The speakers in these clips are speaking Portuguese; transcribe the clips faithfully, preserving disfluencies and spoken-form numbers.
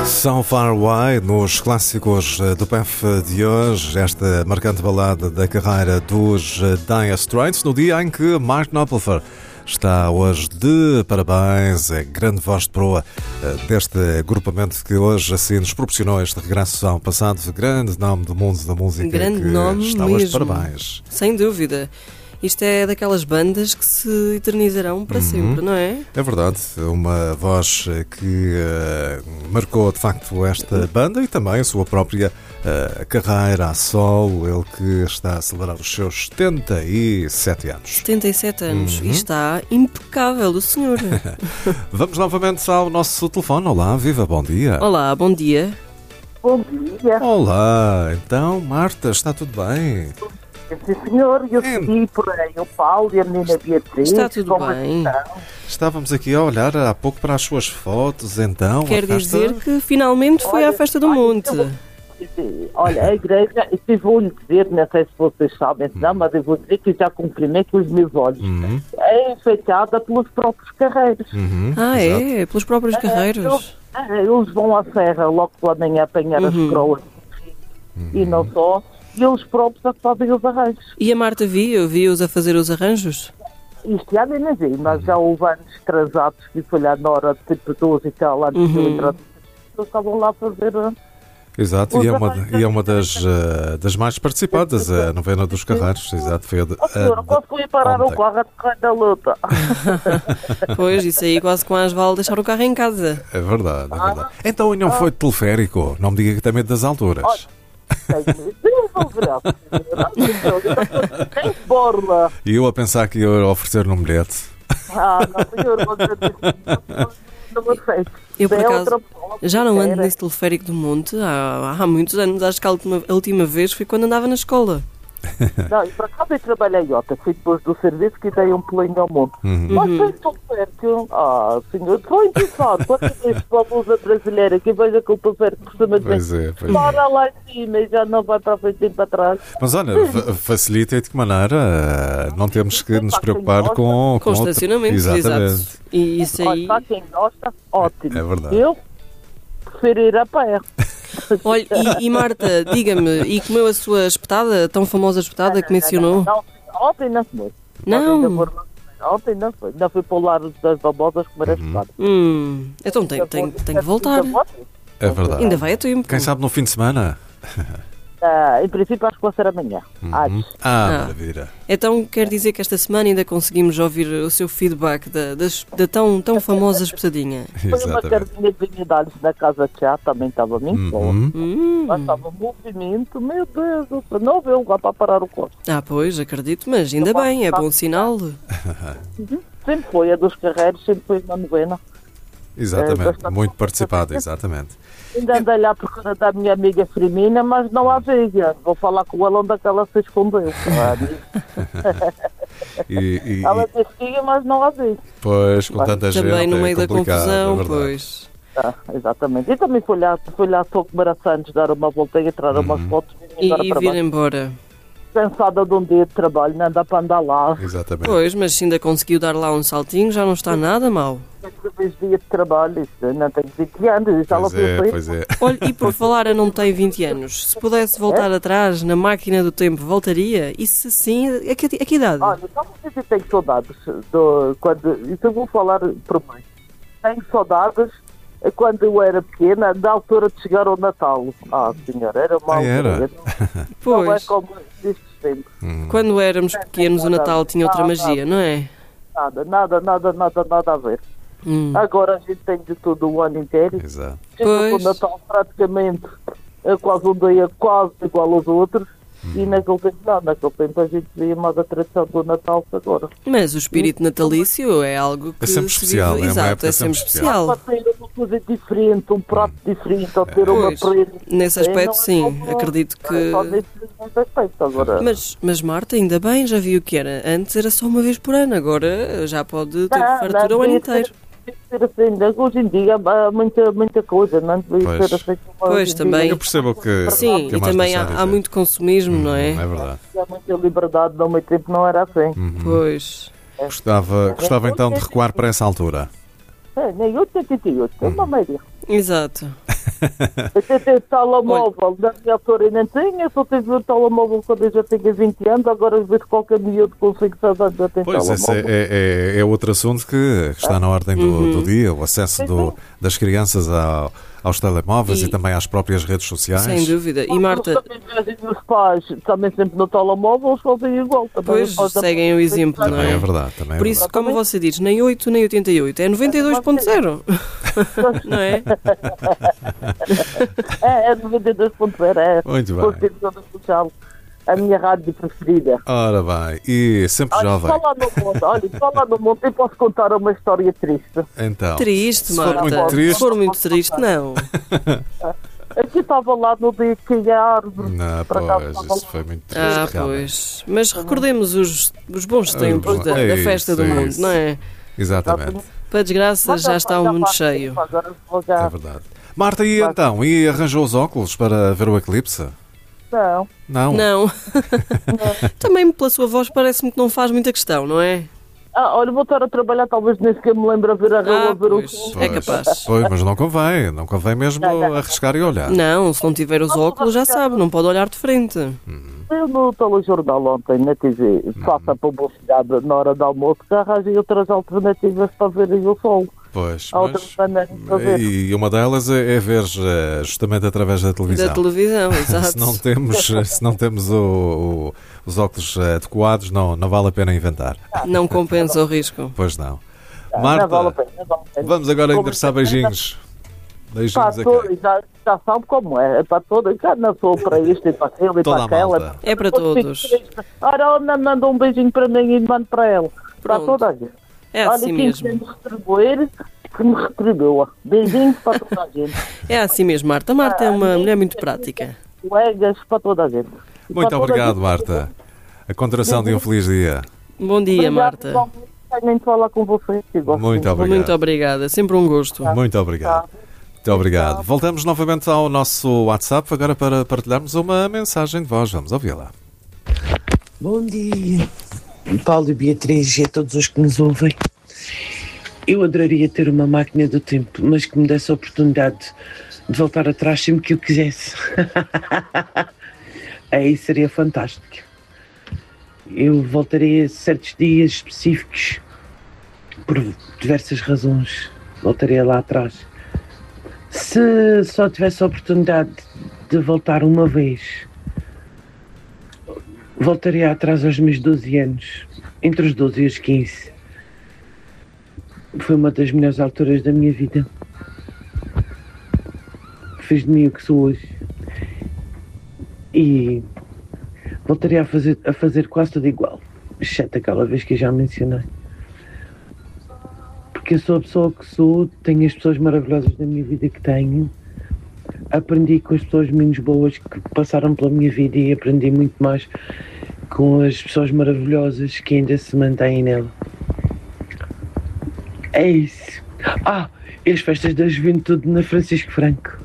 So Far Away, nos clássicos do P E F de hoje, esta marcante balada da carreira dos Dire Straits, no dia em que Mark Knopfler está hoje de parabéns, é grande voz de proa deste agrupamento que hoje assim nos proporcionou este regresso ao passado, grande nome do mundo da música, grande que nome está mesmo. hoje de parabéns. Sem dúvida. Isto é daquelas bandas que se eternizarão para uhum. sempre, não é? É verdade, uma voz que uh, marcou de facto esta banda e também a sua própria uh, carreira a solo, ele que está a celebrar os seus setenta e sete anos. setenta e sete anos, uhum. E está impecável o senhor. Vamos novamente ao nosso telefone. Olá, viva, bom dia. Olá, bom dia. Bom dia. Olá, então Marta, está tudo bem? Sim, senhor, eu segui por aí o Paulo e a menina Beatriz. Está tudo bem. Estávamos aqui a olhar há pouco para as suas fotos, então. Quer dizer que finalmente foi olha, à festa do olha, monte. Eu, olha, a igreja, eu vou-lhe dizer, não sei se vocês sabem, não, mas eu vou dizer que já cumprimei com os meus olhos. Uhum. É enfeitada pelos próprios carreiros. Uhum. Ah, Exato. é? Pelos próprios carreiros? Eles, eles vão à serra logo pela manhã apanhar uhum. as coroas. Uhum. E não só. E eles próprios a fazem os arranjos. E a Marta viu? Viu-os a fazer os arranjos? Isto já nem vi, mas já houve anos transados que foi lá na hora de tipo doze e tal, antes uhum. de eu entrar. Eles estavam lá a fazer... Exato, e é uma, e é uma das, uh, das mais participadas, a novena dos carreiros. Exato, foi a de, oh, senhor, quase fui parar o carro a decorrer da luta. Pois, isso aí quase com a Asval deixar o carro em casa. É verdade, é verdade. Então não foi de teleférico, não me diga que tem medo das alturas. Olha, tem borla. E eu a pensar que ia oferecer um bilhete. Ah, não, senhor, não me fez. Eu, por acaso, já não ando nesse teleférico do monte há, há muitos anos. Acho que a última, a última vez foi quando andava na escola. Não, e por acaso eu trabalhei ontem, fui depois do serviço que dei um pulinho ao monte. Uhum. Mas foi tão perto. Ah, senhor, foi interessante. Quando eu disse para a blusa brasileira, que veja que o teleférico costuma dizer, pois é, para é. lá em cima e já não vai para a frente nem para trás. Mas olha, facilita de que maneira não temos que nos preocupar com... Com, com estacionamentos, exatamente. Exato. E isso aí... Olha, para quem gosta, ótimo. É verdade. Eu prefiro ir a pé. Olha, e, e Marta, diga-me, e comeu a sua espetada, tão famosa espetada que mencionou? Não, não, ontem não foi. Não? Ontem não foi. Ainda fui para o lar das babosas comer a espetada. Hum, então tem, tem, tem que voltar. É verdade. Ainda vai a tempo. Quem sabe no fim de semana? Uh, em princípio acho que vai ser amanhã. Uhum. Ah, ah, maravilha. Então quer dizer que esta semana ainda conseguimos ouvir o seu feedback da, da, da tão, tão famosa espetadinha. Foi uma cardinha de vinidades na casa de chá, também estava muito boa. Uhum. Mas estava movimento, meu Deus, não veio lá para parar o corpo. Ah, pois, acredito, mas ainda bem, é bom sinal. Uhum. Sempre foi, a dos carreiros, sempre foi uma novena. Exatamente, é, muito participada, exatamente. Ainda andei lá por causa da minha amiga Firmina, mas não há veia. Vou falar com ela onde é que ela se escondeu. e, e, ela disse que ia, mas não há veia. Pois, com tanta gente. Também no meio é da confusão, é pois. Ah, exatamente. E também fui lá, fui lá só comer a Santos, dar uma volta e tirar uhum. umas fotos e, e vir embora. Cansada de um dia de trabalho, não dá para andar lá. Exatamente. Pois, mas se ainda conseguiu dar lá um saltinho, já não está nada mal. Três dias de trabalho, isso, não tenho vinte anos. Pois é, pois é. Olha, e por falar a não tem vinte anos, se pudesse voltar é? atrás na máquina do tempo, voltaria? E se sim, a que, a que idade? Olha, só não sei se tenho saudades. Do, quando, isso eu vou falar por mim. Tenho saudades quando eu era pequena, da altura de chegar ao Natal. Ah, senhora, era mal. Ah, era? Pois. Não é como destes tempos. Hum. Quando éramos pequenos, o Natal tinha outra magia, não é? Nada, nada, nada, nada, nada a ver. Hum. Agora a gente tem de tudo o ano inteiro. Exato. Chega o Natal praticamente é quase um dia quase igual aos outros. Hum. E naquele tempo não, naquele tempo a gente via mais a tradição do Natal que agora. Mas o espírito natalício é algo que é sempre se especial, vive. é Exato, é sempre especial. Para ter uma coisa diferente, um prato hum. diferente, ou ter pois, uma prenda. Nesse aspecto, sim, é acredito que... Só nesse aspecto agora. Mas, mas Marta, ainda bem, já viu o que era. Antes era só uma vez por ano, agora já pode ter não, fartura não, o ano inteiro. Ser assim, hoje em dia há muita, muita coisa, não devia ser assim. Pois, também. Eu percebo que. Sim, que e também há, há muito consumismo, hum, não é? É verdade. Há muita liberdade, no meu tempo não era assim. Uhum. Pois. Gostava, gostava então de recuar para essa altura. É, nem oitenta e oito, é uma média. Exato. Eu tenho telemóvel, na minha altura eu nem tinha, só tive o telemóvel quando eu já tinha vinte anos, agora vejo qualquer miúdo com cinco, seis anos já tem Pois, telemóvel. esse é, é, é outro assunto que está na ordem do, Uhum. do dia, o acesso do, das crianças ao, aos telemóveis e, E- também às próprias redes sociais. Sem dúvida. E Marta, Também vejo os pais, também sempre no telemóvel, eles fazem igual. Também pois, os pais da- seguem o exemplo, não Também é? é verdade, também é Por isso, verdade. como você diz, nem oito nem oitenta e oito, é noventa e dois ponto zero. Não é? É, é noventa e dois ponto zero, é. Muito bem. Constituição Social, a minha rádio preferida. Ora bem, e sempre Olha, jovem. só lá no monte, olha, só lá no monte eu posso contar uma história triste. Então, Triste, se for Marta. muito Se triste, for muito triste, não. Aqui estava lá no dia que a árvore. não, por acaso, pois, estava isso lá. foi muito triste, Ah, realmente. pois. Mas recordemos os, os bons tempos da, É da isso, festa do é mundo, isso. não é? Exatamente, Para desgraça, já está o mundo cheio. Agora vou é já. verdade. Marta, e então? E arranjou os óculos para ver o eclipse? Não. Não? Não. Também pela sua voz parece-me que não faz muita questão, não é? Ah, olha, vou estar a trabalhar, talvez nem sequer me lembre a ver a rua, Ah, a ver pois. o sol. É capaz. Pois, mas não convém, não convém mesmo Não, não. arriscar e olhar. Não, se não tiver os óculos já sabe, não pode olhar de frente. Eu no telejornal ontem, na T V, faço a publicidade na hora do almoço, que arranjei outras alternativas para verem o sol. Pois, Há outras mas... maneiras para ver. E uma delas é é ver eh, justamente através da televisão. Da televisão, exato. Se não temos, se não temos o- o- os óculos eh, adequados, não, não vale a pena inventar. Não compensa o risco. Pois não. Ah, Marta, não vale a pena, não vale a pena. vamos agora Como endereçar sempre, beijinhos. Para Beijinhos todos, aqui. já, já sabe como é, é para todos, já não sou para isto e para aquilo e Toda para a aquela. malta. É para Depois fico todos. triste. Ora, ela manda um beijinho para mim e mando para ela. Para Pronto. toda a gente. É Olha, assim quem mesmo. quiser me retribuir, que me retribua. Beijinhos para toda a gente. É assim mesmo, Marta. Marta é uma mulher muito prática. Colegas, para toda a gente. E Muito para toda a obrigado, gente. Marta. A contração de um feliz dia. Bom dia, Obrigado, Marta. igualmente. Tenho de falar com você. que gosto Muito muito. obrigado. Muito obrigada. Sempre um gosto. Muito obrigado. Muito obrigado. Voltamos novamente ao nosso WhatsApp agora para partilharmos uma mensagem de voz. Vamos ouvi-la. Bom dia, Paulo e Beatriz e a todos os que nos ouvem. Eu adoraria ter uma máquina do tempo, mas que me desse a oportunidade de voltar atrás sempre que eu quisesse. Aí seria fantástico. Eu voltaria a certos dias específicos, por diversas razões, voltaria lá atrás. Se só tivesse a oportunidade de voltar uma vez, voltaria atrás aos meus doze anos, entre os doze e os quinze. Foi uma das melhores alturas da minha vida. Fez de mim o que sou hoje. E voltaria a fazer, a fazer quase tudo igual, exceto aquela vez que eu já mencionei. Porque eu sou a pessoa que sou, tenho as pessoas maravilhosas da minha vida que tenho. Aprendi com as pessoas menos boas que passaram pela minha vida e aprendi muito mais com as pessoas maravilhosas que ainda se mantêm nela. É isso. Ah, e as festas da juventude na Francisco Franco.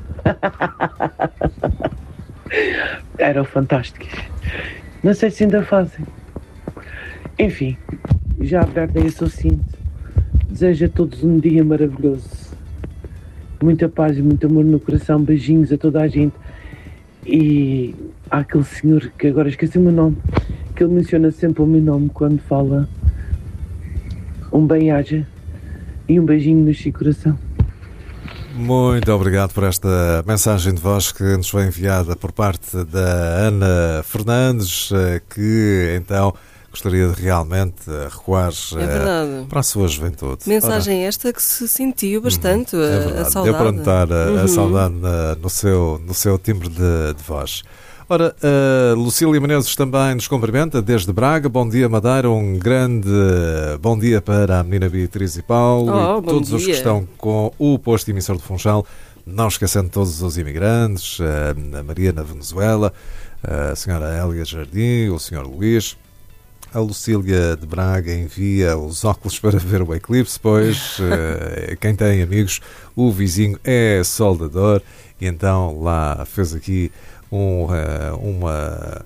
Eram fantásticas. Não sei se ainda fazem. Enfim, já abertei esse cinto. Desejo a todos um dia maravilhoso. Muita paz e muito amor no coração. Beijinhos a toda a gente. E há aquele senhor que agora esqueci o meu nome, que ele menciona sempre o meu nome quando fala. Um bem-aja e um beijinho no Chico Coração. Muito obrigado por esta mensagem de voz que nos foi enviada por parte da Ana Fernandes, que então gostaria de realmente recuar É verdade. para a sua juventude. Mensagem esta que se sentiu bastante, É a, a verdade. saudade. Deu para notar a, a Uhum. saudade na- no, seu, no seu timbre de, de voz. Ora, a Lucília Menezes também nos cumprimenta desde Braga. Bom dia, Madeira. Um grande bom dia para a menina Beatriz e Paulo Oh, e bom todos os que dia. estão com o posto emissor de Funchal. Não esquecendo todos os imigrantes, a Maria na Venezuela, a senhora Hélia Jardim, o senhor Luís. A Lucília de Braga envia os óculos para ver o eclipse, pois eh, quem tem amigos, o vizinho é soldador e então lá fez aqui um, eh, uma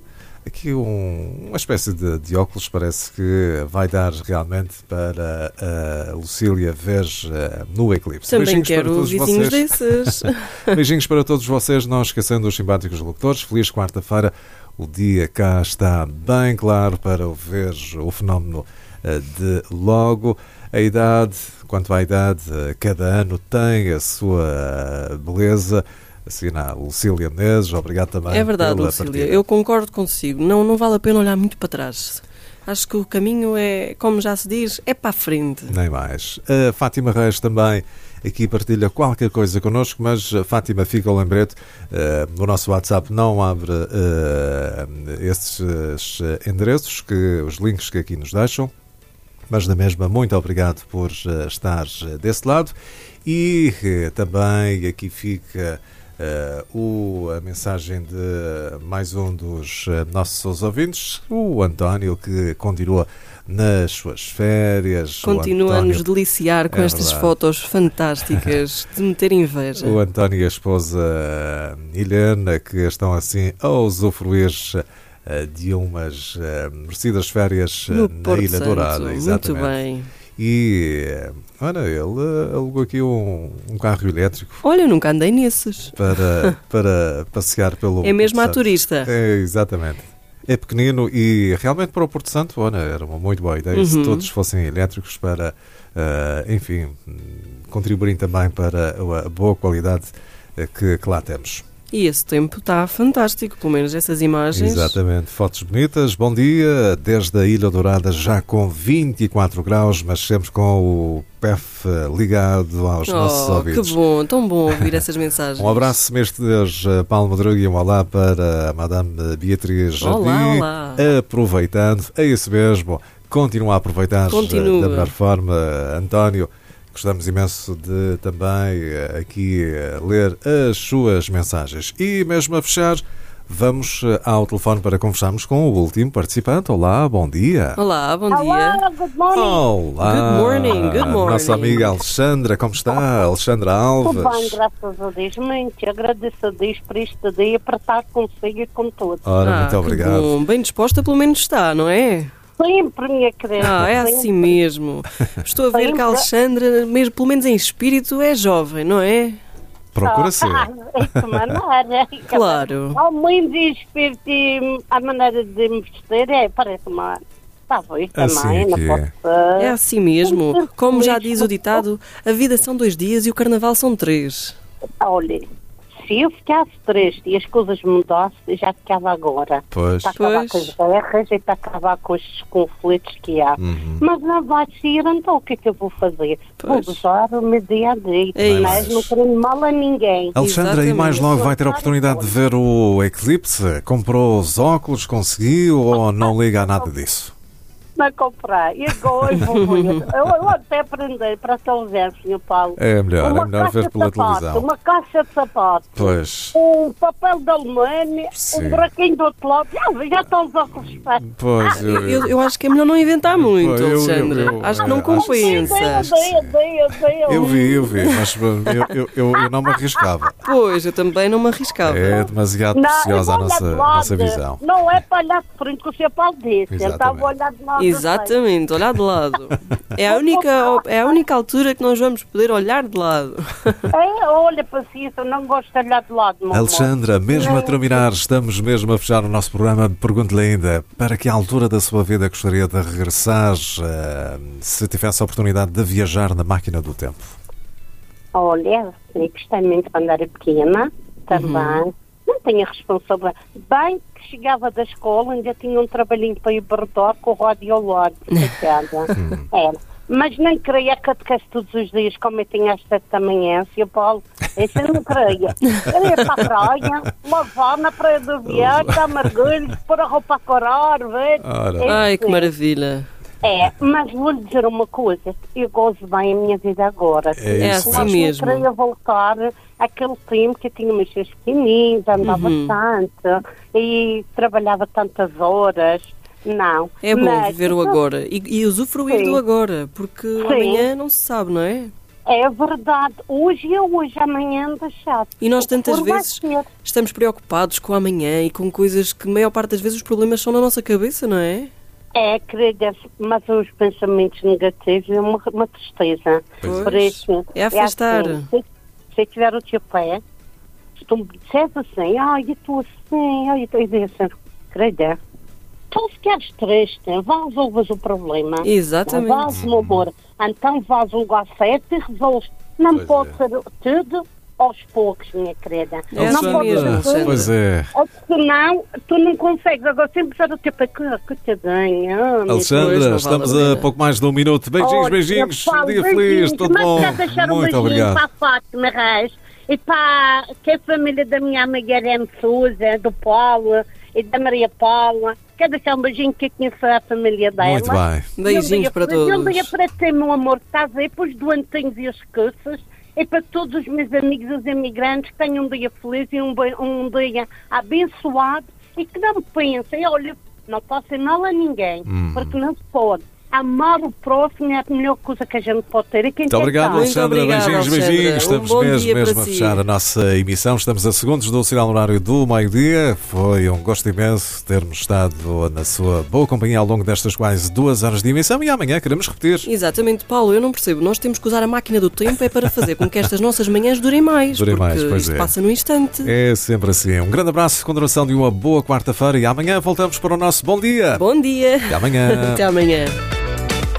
aqui um, uma espécie de, de óculos, parece que vai dar realmente para a Lucília ver uh, no eclipse. Também Beijinhos quero para todos vizinhos vocês. desses. Beijinhos para todos vocês, não esquecendo os simpáticos locutores. Feliz quarta-feira. O dia cá está bem claro para ver o fenómeno uh, de logo. A idade, quanto à idade, uh, cada ano tem a sua beleza. Assina a Lucília Menezes, obrigado também. É verdade, pela Lucília, partilha. eu concordo consigo. Não, não vale a pena olhar muito para trás. Acho que o caminho é, como já se diz, é para a frente. Nem mais. A Fátima Reis também aqui partilha qualquer coisa connosco, mas a Fátima, fica o lembrete, uh, o nosso WhatsApp não abre uh, esses uh, endereços, que, os links que aqui nos deixam, mas da mesma, muito obrigado por uh, estar desse lado. E uh, também aqui fica uh, o, a mensagem de mais um dos uh, nossos ouvintes, o António, que continua nas suas férias. Continua a nos deliciar com é estas verdade. Fotos fantásticas de meter inveja. O António e a esposa Helena, que estão assim a usufruir uh, de umas uh, merecidas férias uh, No na Porto Ilha Santo, Dourada. Exatamente. muito bem. E, olha, ele uh, alugou aqui um, um carro elétrico Olha, eu nunca andei nesses. para, para passear pelo É mesmo Porto à Santo. turista. É, exatamente. É pequenino e realmente para o Porto Santo, olha, era uma muito boa ideia se Uhum. todos fossem elétricos para, uh, enfim, contribuírem também para a boa qualidade uh, que, que lá temos. E esse tempo está fantástico, pelo menos essas imagens. Exatamente, fotos bonitas. Bom dia, desde a Ilha Dourada já com vinte e quatro graus, mas sempre com o P E F ligado aos nossos Oh, ouvidos. que bom, tão bom ouvir essas mensagens. Um abraço, mestre Deus, Paulo Madruga, e um olá para a Madame Beatriz Jardim. Olá, olá. Aproveitando, é isso mesmo, continua a aproveitar Continua. da melhor forma, António. Gostamos imenso de também aqui ler as suas mensagens. E mesmo a fechar, vamos ao telefone para conversarmos com o último participante. Olá, bom dia. Olá, bom dia. Olá, good morning. Olá. Good morning, good morning. Nossa amiga Alexandra, como está? Alexandra Alves. Tudo bem, graças a Deus. Muito agradeço a Deus por este dia, para estar consigo e com todos. Ora, Ah, muito que obrigado. bom. Bem disposta pelo menos está, não é? Sempre, minha querida. Ah, é sempre. assim mesmo. Estou a ver que a Alexandra, mesmo, pelo menos em espírito, é jovem, não é? Procura ser. Ah, é que maneira. Claro. Ao menos em espírito e a maneira de me vestir é, parece uma... Talvez Assim também, é não que pode é. ser. É assim mesmo. Como já diz o ditado, a vida são dois dias e o carnaval são três. Olha, se eu ficasse triste e as coisas mudassem, eu já ficava agora. Pois. Para acabar Pois. com as guerras e para acabar com os conflitos que há. Uhum. Mas não vai ser, então o que é que eu vou fazer? Pois. Vou usar o meu dia a dia. É Mas isso. não querendo mal a ninguém. Alexandra, e mais Exatamente. logo vai ter a oportunidade de ver o eclipse? Comprou os óculos, conseguiu ou não liga a nada disso? Não comprar. E agora eu vou ver. Eu, eu até aprendi para a televisão, senhor Paulo. É melhor, uma é melhor caixa ver pela de sapato, televisão. Uma caixa de sapato. Pois, Um papel de alumínio, Sim. um buraquinho do outro lado. Já, já estão os óculos feitos. pois. Eu, Eu, eu acho que é melhor não inventar muito, Eu- eu- Alexandra. eu- Acho que não acho- compensa. Odeio, odeio, odeio. eu vi, eu vi, mas eu, eu, eu, eu não me arriscava. Pois, eu também não me arriscava. É demasiado Não, preciosa a eu vou nossa, olhar de lado. nossa visão. Não é para olhar de frente que o senhor Paulo disse. Então Exatamente. vou olhar de lado. Exatamente, olhar de lado. É a única, é a única altura que nós vamos poder olhar de lado. É, olha, paciência, eu não gosto de olhar de lado, meu amor. Alexandra, mesmo a terminar, estamos mesmo a fechar o nosso programa. Pergunto-lhe ainda, para que altura da sua vida gostaria de regressar, eh, se tivesse a oportunidade de viajar na máquina do tempo? Olha, eu gostei muito quando era pequena, também. Não tinha responsabilidade. Bem que chegava da escola, ainda tinha um trabalhinho para ir para o redor com o rádio ao lado, coitada. Era. Mas nem queria catequese todos os dias, como eu tinha às sete da manhã, senhor Paulo. Isso eu não queria. Eu ia para a praia, lavar na praia do avião, dar mergulhos, pôr a roupa a corar, ver. Ora. Isso Ai, que sim. maravilha. É, mas vou-lhe dizer uma coisa, eu gosto bem a minha vida agora. É isso Mas mesmo. não queria voltar àquele tempo que eu tinha meus filhos pequeninos, andava Uhum. tanto e trabalhava tantas horas. Não. É bom Mas- viver o agora e, e usufruir Sim. do agora, porque o Sim. amanhã não se sabe, não é? É verdade. Hoje é hoje, amanhã anda chato. E nós tantas Por vai vezes ser. estamos preocupados com amanhã e com coisas que, a maior parte das vezes, os problemas são na nossa cabeça, não é? É, querida, mas os pensamentos negativos é uma, uma tristeza. Pois. Por isso, É afastar. assim, se, se tiver o teu pé, se tu me disseres assim, ai, eu estou assim, ai, eu estou assim, querida, tu se queres triste, vá resolves o problema. Exatamente. Vás, meu amor, então vás um lugar certo e resolves. Não Pois pode é. ser tudo aos poucos, minha querida. É não assim pode mesmo, ser Alexandra. tudo. Pois é. Ou senão, tu não consegues. Agora sempre usar o teu pé, coitadinha. ah, minha Pois, Alexandra, não vale estamos a a pena. pouco mais de um minuto. Beijinhos, Olha, beijinhos. Paulo, Um dia beijinhos. feliz, tudo Mas bom. quero deixar um Muito beijinho obrigado. para a Fátima Reis e para que a família da minha amiga Irene Souza, do Paulo e da Maria Paula. Quero deixar um beijinho que eu conheço a família dela. Muito bem. Beijinhos E um dia para feliz, e Um todos. dia para ti, meu amor, que estás aí para os doentinhos e as coisas. E para todos os meus amigos, os imigrantes, que tenham um dia feliz e um, be- um dia abençoado e que não pensem, olha, não posso ser mal a ninguém, Hum. porque não se pode. Amar o próximo é a melhor coisa que a gente pode ter. E quem Muito quer obrigado, estar? Muito Alexandra. obrigada, Beijinhos, Alexandra. beijinhos. Um Estamos bom mesmo, dia mesmo para a si. fechar a nossa emissão. Estamos a segundos do sinal horário do meio-dia. Foi um gosto imenso termos estado na sua boa companhia ao longo destas quase duas horas de emissão e amanhã queremos repetir. Exatamente, Paulo, eu não percebo. Nós temos que usar a máquina do tempo é para fazer com que estas nossas manhãs durem mais. Durem porque mais, pois isto é. passa num instante. É sempre assim. Um grande abraço, continuação de uma boa quarta-feira e amanhã voltamos para o nosso bom dia. Bom dia. Até amanhã. Até amanhã.